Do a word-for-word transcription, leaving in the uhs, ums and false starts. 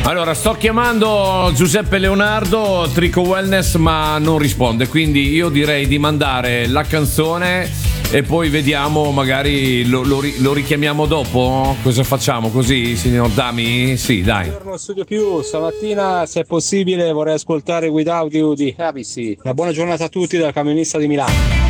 Allora, sto chiamando Giuseppe Leonardo, Trico Wellness, ma non risponde, quindi io direi di mandare la canzone e poi vediamo, magari lo, lo, lo richiamiamo dopo. Cosa facciamo così, signor Dami? Sì, dai. Buongiorno Studio Più, stamattina se è possibile vorrei ascoltare Without You di Avicii. Una buona giornata a tutti dal camionista di Milano.